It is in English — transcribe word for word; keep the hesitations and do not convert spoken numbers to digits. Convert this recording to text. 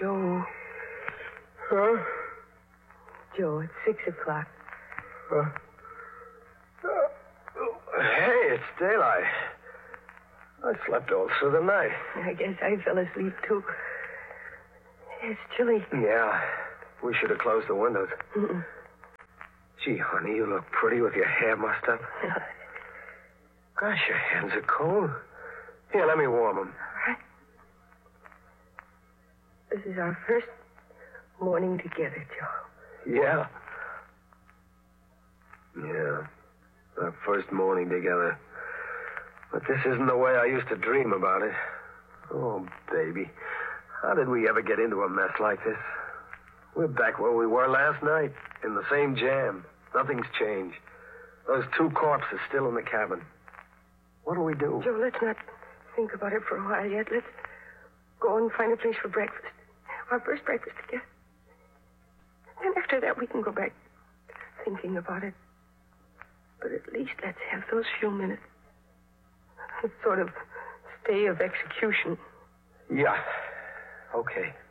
Joe. Huh? Joe, it's six o'clock. Uh, uh, hey, it's daylight. I slept all through the night. I guess I fell asleep, too. It's chilly. Yeah, we should have closed the windows. Mm-mm. Gee, honey, you look pretty with your hair mussed up. Gosh, your hands are cold. Here, let me warm them. All right. This is our first morning together, Joe. Yeah. Yeah. Our first morning together. But this isn't the way I used to dream about it. Oh, baby. How did we ever get into a mess like this? We're back where we were last night, in the same jam. Nothing's changed. Those two corpses still in the cabin. What do we do? Joe, let's not think about it for a while yet. Let's go and find a place for breakfast. Our first breakfast together. And after that, we can go back thinking about it. But at least let's have those few minutes. A sort of stay of execution. Yeah. Okay.